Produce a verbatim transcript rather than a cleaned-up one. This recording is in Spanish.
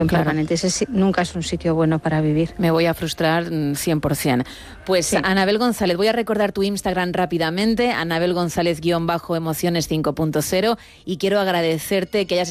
Claro. Permanente. Ese nunca es un sitio bueno para vivir. Me voy a frustrar cien por ciento. Pues sí. Anabel González, voy a recordar tu Instagram rápidamente, Anabel González guión bajo emociones cinco punto cero, y quiero agradecerte que hayas